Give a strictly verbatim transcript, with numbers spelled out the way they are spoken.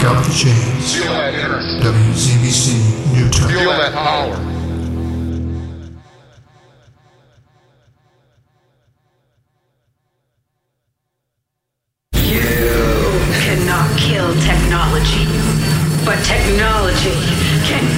out the chains. Feel that energy. W Z B C Newtown. Feel that power. You cannot kill technology, but technology can